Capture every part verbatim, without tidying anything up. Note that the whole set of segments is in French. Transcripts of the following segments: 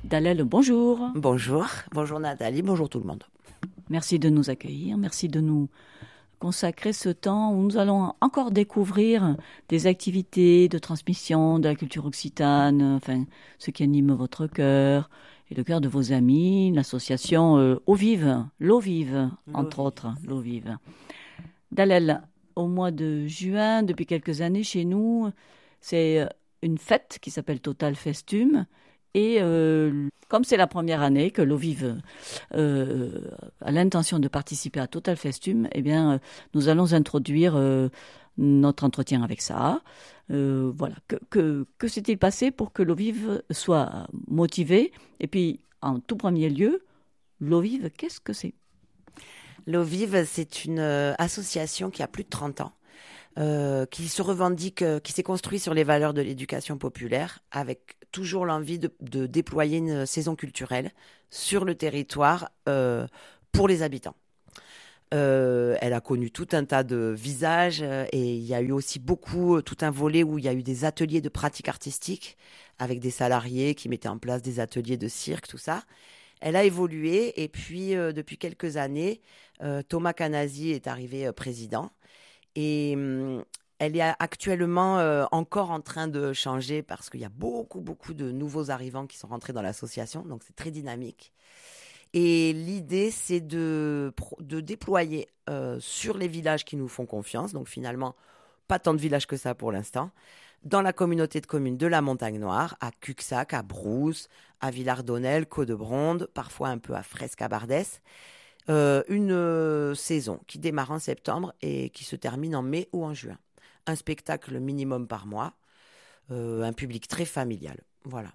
Dalel, bonjour. Bonjour, bonjour Nathalie, bonjour tout le monde. Merci de nous accueillir, merci de nous consacrer ce temps où nous allons encore découvrir des activités de transmission de la culture occitane, enfin, ce qui anime votre cœur et le cœur de vos amis, l'association euh, Eau Vive, l'Eau Vive, entre L'Eau autres, l'Eau Vive. Dalel, au mois de juin, depuis quelques années chez nous, c'est une fête qui s'appelle Total Festum. Et euh, comme c'est la première année que l'Eau Vive euh, a l'intention de participer à Total Festum, eh bien, euh, nous allons introduire euh, notre entretien avec ça. Euh, voilà. Que, que, que s'est-il passé pour que l'Eau Vive soit motivée? Et puis, en tout premier lieu, l'Eau Vive, qu'est-ce que c'est? L'Eau Vive, c'est une euh, association qui a plus de trente ans. Euh, qui se revendique, euh, qui s'est construit sur les valeurs de l'éducation populaire, avec toujours l'envie de, de déployer une saison culturelle sur le territoire euh, pour les habitants. Euh, elle a connu tout un tas de visages euh, et il y a eu aussi beaucoup, euh, tout un volet où il y a eu des ateliers de pratique artistique avec des salariés qui mettaient en place des ateliers de cirque, tout ça. Elle a évolué et puis euh, depuis quelques années, euh, Thomas Canasi est arrivé euh, président. Et hum, elle est actuellement euh, encore en train de changer parce qu'il y a beaucoup, beaucoup de nouveaux arrivants qui sont rentrés dans l'association. Donc, c'est très dynamique. Et l'idée, c'est de, de déployer euh, sur les villages qui nous font confiance. Donc, finalement, pas tant de villages que ça pour l'instant. Dans la communauté de communes de la Montagne Noire, à Cuxac, à Brousse, à Villardonnel, Caux-de-Bronde, parfois un peu à Fresques-à-Bardès. Euh, une euh, saison qui démarre en septembre et qui se termine en mai ou en juin. Un spectacle minimum par mois, euh, un public très familial. Voilà.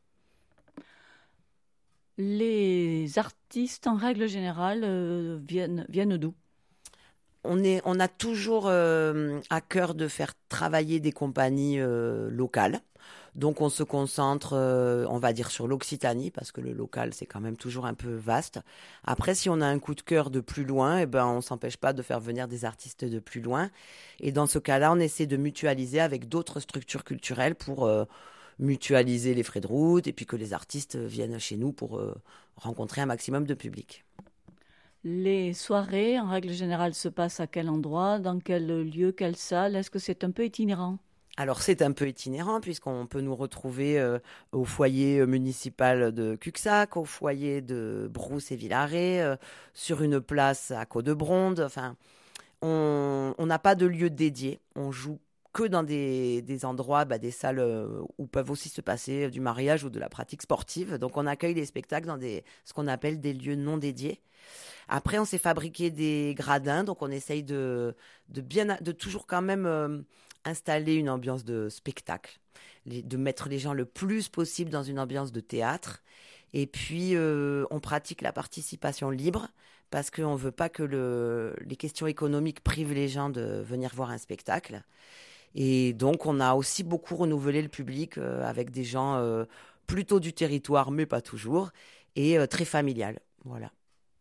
Les artistes, en règle générale, euh, viennent, viennent d'où? On, est, on a toujours euh, à cœur de faire travailler des compagnies euh, locales. Donc, on se concentre, euh, on va dire, sur l'Occitanie, parce que le local, c'est quand même toujours un peu vaste. Après, si on a un coup de cœur de plus loin, eh ben, on ne s'empêche pas de faire venir des artistes de plus loin. Et dans ce cas-là, on essaie de mutualiser avec d'autres structures culturelles pour euh, mutualiser les frais de route et puis que les artistes viennent chez nous pour euh, rencontrer un maximum de public. Les soirées, en règle générale, se passent à quel endroit, dans quel lieu, quelle salle? Est-ce que c'est un peu itinérant? Alors, c'est un peu itinérant puisqu'on peut nous retrouver euh, au foyer municipal de Cuxac, au foyer de Brousse et Villaret, euh, sur une place à Caux-de-Bronde. Enfin, on on n'a pas de lieu dédié. On joue que dans des, des endroits, bah, des salles euh, où peuvent aussi se passer du mariage ou de la pratique sportive. Donc, on accueille des spectacles dans des, ce qu'on appelle des lieux non dédiés. Après, on s'est fabriqué des gradins, donc on essaye de, de, bien, de toujours quand même euh, installer une ambiance de spectacle, les- de mettre les gens le plus possible dans une ambiance de théâtre. Et puis, euh, on pratique la participation libre parce qu'on ne veut pas que le, les questions économiques privent les gens de venir voir un spectacle. Et donc, on a aussi beaucoup renouvelé le public euh, avec des gens euh, plutôt du territoire, mais pas toujours, et euh, très familial. Voilà.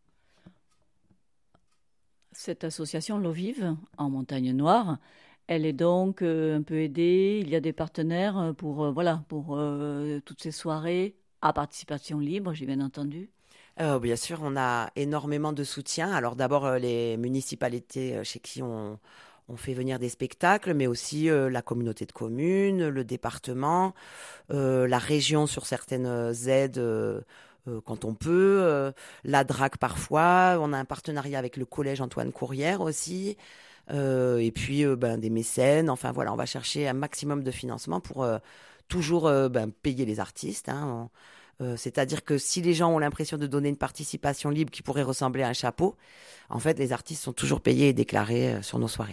Cette association L'Eau Vive, en Montagne Noire, elle est donc euh, un peu aidée. Il y a des partenaires euh, pour, euh, voilà, pour euh, toutes ces soirées à participation libre, j'ai bien entendu. Euh, bien sûr, on a énormément de soutien. Alors d'abord, euh, les municipalités euh, chez qui on, on fait venir des spectacles, mais aussi euh, la communauté de communes, le département, euh, la région sur certaines euh, aides euh, euh, quand on peut, euh, la D R A C parfois. On a un partenariat avec le collège Antoine Courrière aussi. Euh, et puis euh, ben, des mécènes. Enfin voilà, on va chercher un maximum de financement pour euh, toujours euh, ben, payer les artistes, hein. Euh, c'est-à-dire que si les gens ont l'impression de donner une participation libre qui pourrait ressembler à un chapeau, en fait, les artistes sont toujours payés et déclarés euh, sur nos soirées.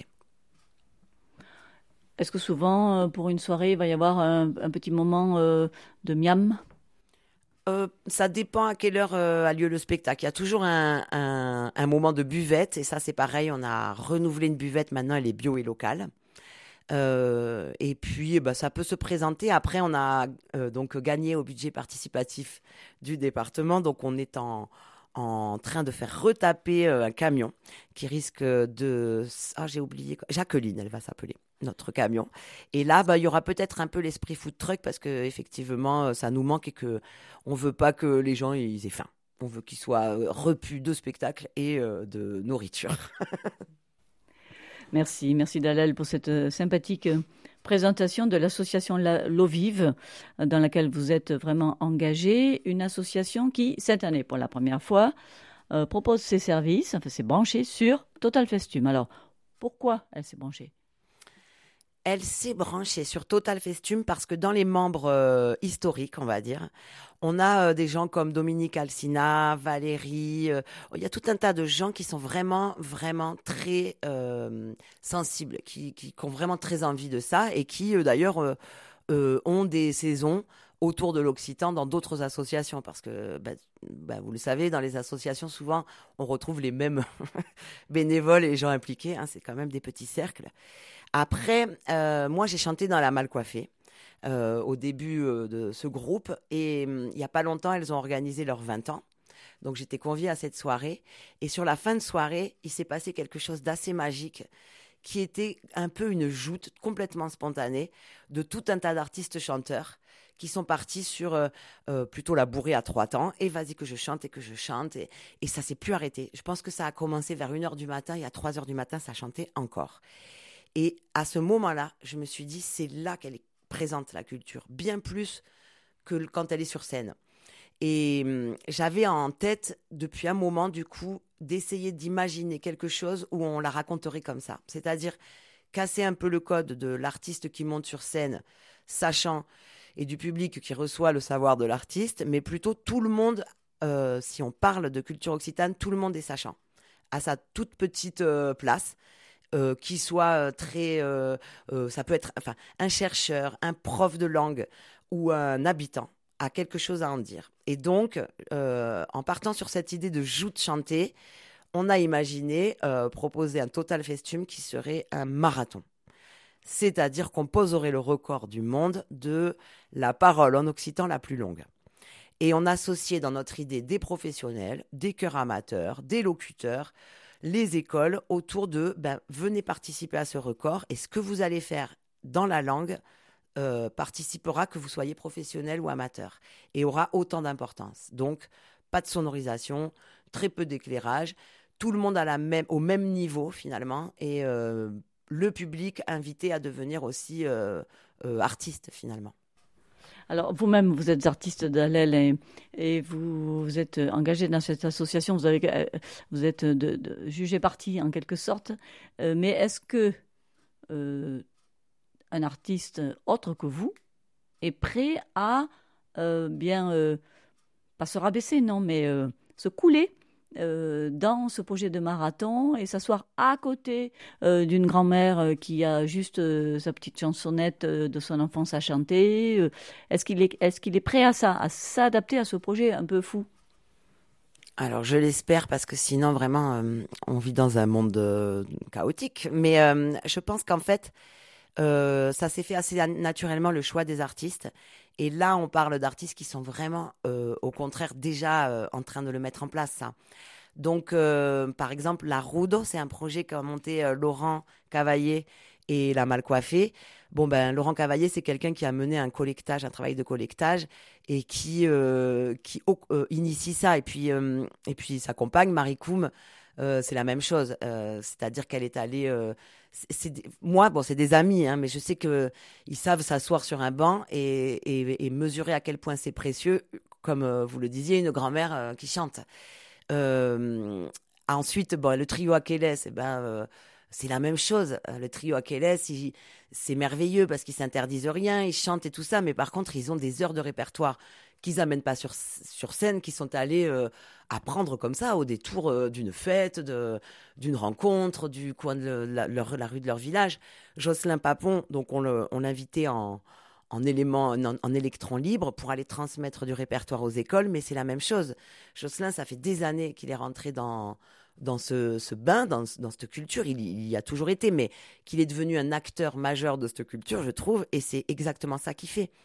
Est-ce que souvent, euh, pour une soirée, il va y avoir un, un petit moment euh, de miam? Euh, ça dépend à quelle heure euh, a lieu le spectacle. Il y a toujours un, un- un moment de buvette, et ça, c'est pareil. On a renouvelé une buvette, maintenant, elle est bio et locale. Euh, et puis, eh ben, ça peut se présenter. Après, on a euh, donc gagné au budget participatif du département. Donc, on est en, en train de faire retaper euh, un camion qui risque de... Ah, j'ai oublié. Jacqueline, elle va s'appeler. notre camion. Et là, bah, il y aura peut-être un peu l'esprit food truck parce que effectivement, ça nous manque et que on veut pas que les gens ils aient faim. On veut qu'ils soient euh, repus de spectacle et euh, de nourriture. Merci, merci Dalal pour cette euh, sympathique euh, présentation de l'association La- L'eau vive euh, dans laquelle vous êtes vraiment engagé. Une association qui, cette année, pour la première fois, euh, propose ses services, enfin c'est branché sur Total Festum. Alors, pourquoi elle s'est branchée? Elle s'est branchée sur Total Festum parce que dans les membres euh, historiques, on va dire, on a euh, des gens comme Dominique Alsina, Valérie. euh, il y a tout un tas de gens qui sont vraiment, vraiment très euh, sensibles, qui, qui, qui ont vraiment très envie de ça et qui, euh, d'ailleurs, euh, euh, ont des saisons autour de l'Occitan dans d'autres associations. Parce que, bah, bah, vous le savez, dans les associations, souvent, on retrouve les mêmes bénévoles et gens impliqués. Hein, c'est quand même des petits cercles. Après, euh, moi, j'ai chanté dans la Malcoiffée euh, au début euh, de ce groupe. Et hum, il n'y a pas longtemps, elles ont organisé leurs vingt ans. Donc, j'étais conviée à cette soirée. Et sur la fin de soirée, il s'est passé quelque chose d'assez magique qui était un peu une joute complètement spontanée de tout un tas d'artistes chanteurs qui sont partis sur euh, euh, plutôt la bourrée à trois temps. Et vas-y que je chante et que je chante. Et, et ça s'est plus arrêté. Je pense que ça a commencé vers une heure du matin. Et à trois heures du matin, ça chantait encore. Et à ce moment-là, je me suis dit, c'est là qu'elle est présente, la culture, bien plus que quand elle est sur scène. Et hum, j'avais en tête, depuis un moment, du coup, d'essayer d'imaginer quelque chose où on la raconterait comme ça. C'est-à-dire casser un peu le code de l'artiste qui monte sur scène, sachant, et du public qui reçoit le savoir de l'artiste, mais plutôt tout le monde, euh, si on parle de culture occitane, tout le monde est sachant, à sa toute petite euh, place. Euh, qui soit euh, très, euh, euh, ça peut être, enfin, un chercheur, un prof de langue ou un habitant a quelque chose à en dire. Et donc, euh, en partant sur cette idée de joute chantée, on a imaginé euh, proposer un Total Festum qui serait un marathon. C'est-à-dire qu'on poserait le record du monde de la parole en occitan la plus longue. Et on associait dans notre idée des professionnels, des chœurs amateurs, des locuteurs, les écoles autour de ben, venez participer à ce record et ce que vous allez faire dans la langue euh, participera que vous soyez professionnel ou amateur et aura autant d'importance. Donc, pas de sonorisation, très peu d'éclairage, tout le monde à la même, au même niveau finalement et euh, le public invité à devenir aussi euh, euh, artiste finalement. Alors, vous-même, vous êtes artiste d'Allel et, et vous, vous êtes engagé dans cette association, vous, avez, euh, vous êtes de, de, jugé parti en quelque sorte, euh, mais est-ce que euh, un artiste autre que vous est prêt à euh, bien, euh, pas se rabaisser, non, mais euh, se couler euh, dans ce projet de marathon et s'asseoir à côté euh, d'une grand-mère euh, qui a juste euh, sa petite chansonnette euh, de son enfance à chanter. euh, Est-ce qu'il est, est-ce qu'il est prêt à ça, à s'adapter à ce projet un peu fou? Alors je l'espère parce que sinon vraiment euh, on vit dans un monde euh, chaotique. Mais euh, je pense qu'en fait euh, ça s'est fait assez naturellement le choix des artistes. Et là on parle d'artistes qui sont vraiment euh, au contraire déjà euh, en train de le mettre en place ça. Donc, euh, par exemple, la Rudo, c'est un projet qu'a monté euh, Laurent Cavaillé et la Malcoiffée. Bon, ben, Laurent Cavaillé, c'est quelqu'un qui a mené un collectage, un travail de collectage et qui, euh, qui oh, euh, initie ça. Et puis, euh, et puis sa compagne, Marie Koum, euh, c'est la même chose. Euh, c'est-à-dire qu'elle est allée. Euh, c'est, c'est des- moi, bon, c'est des amis, hein, mais je sais qu'ils savent s'asseoir sur un banc et, et, et mesurer à quel point c'est précieux, comme euh, vous le disiez, une grand-mère euh, qui chante. Euh, Ensuite, bon, le trio Akeles, eh ben, euh, c'est la même chose. Euh, Le trio Akeles, il- c'est merveilleux parce qu'ils s'interdisent rien, ils chantent et tout ça, mais par contre, ils ont des heures de répertoire qu'ils amènent pas sur, sur scène, qui sont allés euh, apprendre comme ça au détour euh, d'une fête, de, d'une rencontre, du coin de la, leur- la rue de leur village. Jocelyn Papon, donc on, le- on l'invitait en, en élément, en, en électron libre pour aller transmettre du répertoire aux écoles, mais c'est la même chose. Jocelyn, ça fait des années qu'il est rentré dans, dans ce, ce bain, dans, dans cette culture. Il, il y a toujours été, mais qu'il est devenu un acteur majeur de cette culture, je trouve, et c'est exactement ça qu'il fait.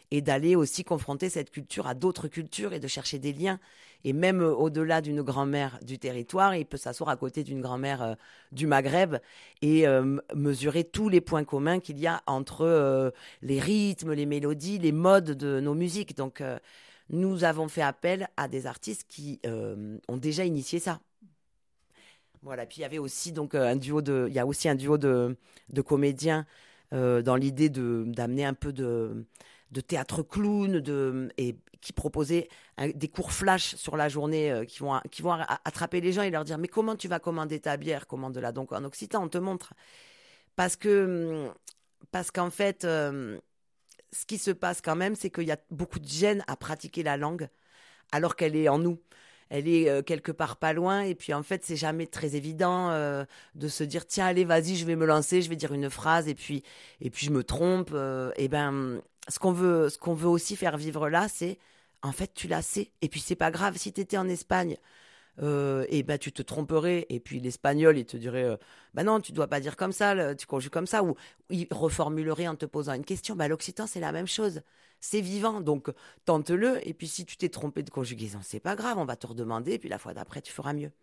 et d'aller aussi confronter cette culture à d'autres cultures et de chercher des liens. Et même euh, au-delà d'une grand-mère du territoire, il peut s'asseoir à côté d'une grand-mère euh, du Maghreb et euh, mesurer tous les points communs qu'il y a entre euh, les rythmes, les mélodies, les modes de nos musiques. Donc, euh, nous avons fait appel à des artistes qui euh, ont déjà initié ça. Voilà. Puis il y avait aussi donc un duo de, il y a aussi un duo de, de comédiens euh, dans l'idée de d'amener un peu de de théâtre clown, de et qui proposaient un- des cours flash sur la journée euh, qui vont qui vont a- attraper les gens et leur dire mais comment tu vas commander ta bière, commande-la donc en occitan, on te montre parce que hum, parce qu'en fait euh, ce qui se passe quand même c'est qu'il y a beaucoup de gêne à pratiquer la langue alors qu'elle est en nous. Elle est euh, quelque part pas loin et puis en fait c'est jamais très évident euh, de se dire tiens allez vas-y je vais me lancer, je vais dire une phrase et puis et puis je me trompe. Euh, et ben ce qu'on veut ce qu'on veut aussi faire vivre là c'est en fait tu la sais et puis c'est pas grave si tu étais en Espagne euh, et ben tu te tromperais et puis l'espagnol il te dirait euh, bah non tu dois pas dire comme ça le- tu conjugues comme ça ou il reformulerait en te posant une question. Bah l'occitan c'est la même chose, c'est vivant donc tente-le et puis si tu t'es trompé de conjugaison c'est pas grave, on va te redemander et puis la fois d'après tu feras mieux.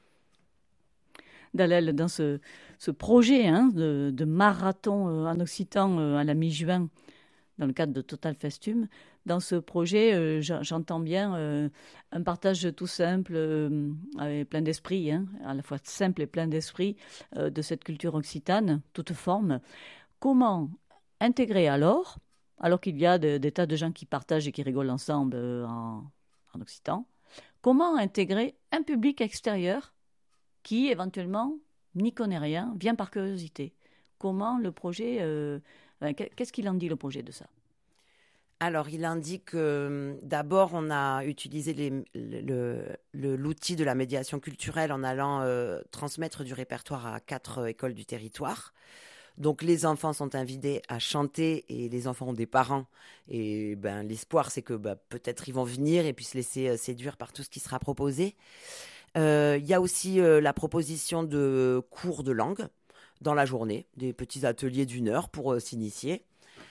Dalel, dans ce, ce projet hein, de, de marathon euh, en occitan euh, à la mi-juin, dans le cadre de Total Festum, dans ce projet, euh, j'en- j'entends bien euh, un partage tout simple, euh, avec plein d'esprit, hein, à la fois simple et plein d'esprit, euh, de cette culture occitane, toute forme. Comment intégrer alors, alors qu'il y a de- des tas de gens qui partagent et qui rigolent ensemble euh, en, en occitan, comment intégrer un public extérieur qui éventuellement n'y connaît rien, vient par curiosité. Comment le projet, euh, enfin, qu'est- qu'est-ce qu'il en dit le projet de ça? Alors, il indique que d'abord, on a utilisé les- le- le- l'outil de la médiation culturelle en allant euh, transmettre du répertoire à quatre euh, écoles du territoire. Donc, les enfants sont invités à chanter et les enfants ont des parents. Et ben, l'espoir, c'est que ben, peut-être ils vont venir et puis se laisser euh, séduire par tout ce qui sera proposé. Euh, Il y a aussi euh, la proposition de cours de langue dans la journée, des petits ateliers d'une heure pour euh, s'initier.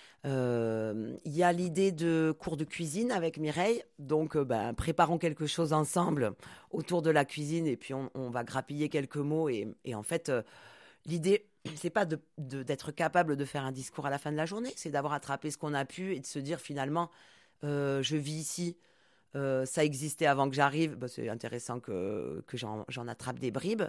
Euh, Il y a l'idée de cours de cuisine avec Mireille. Donc, euh, ben, préparons quelque chose ensemble autour de la cuisine et puis on, on va grappiller quelques mots. Et, et en fait, euh, l'idée, c'est pas de, de- d'être capable de faire un discours à la fin de la journée, c'est d'avoir attrapé ce qu'on a pu et de se dire finalement, euh, je vis ici, euh, ça existait avant que j'arrive. Ben, c'est intéressant que, que j'en, j'en attrape des bribes.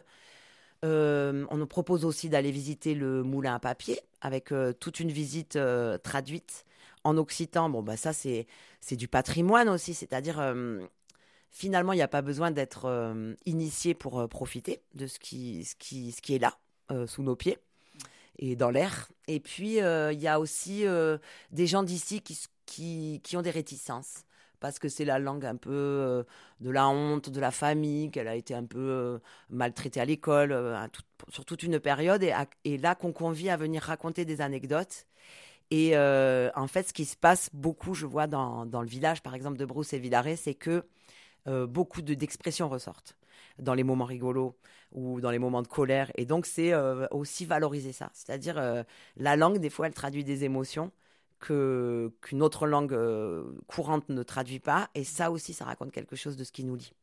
Euh, on nous propose aussi d'aller visiter le moulin à papier avec euh, toute une visite euh, traduite en occitan. Bon, bah ça, c'est, c'est du patrimoine aussi, c'est-à-dire euh, finalement, il n'y a pas besoin d'être euh, initié pour euh, profiter de ce qui, ce qui, ce qui est là, euh, sous nos pieds et dans l'air. Et puis, euh, il y a aussi euh, des gens d'ici qui, s- qui, qui ont des réticences. Parce que c'est la langue un peu euh, de la honte, de la famille, qu'elle a été un peu euh, maltraitée à l'école, euh, à tout- sur toute une période. Et, à- et là, qu'on convie à venir raconter des anecdotes. Et euh, en fait, ce qui se passe beaucoup, je vois dans, dans le village, par exemple, de Brousse et Villaret, c'est que euh, beaucoup de, d'expressions ressortent dans les moments rigolos ou dans les moments de colère. Et donc, c'est euh, aussi valoriser ça. C'est-à-dire, euh, la langue, des fois, elle traduit des émotions que, qu'une autre langue euh, courante ne traduit pas. Et ça aussi, ça raconte quelque chose de ce qui nous lie.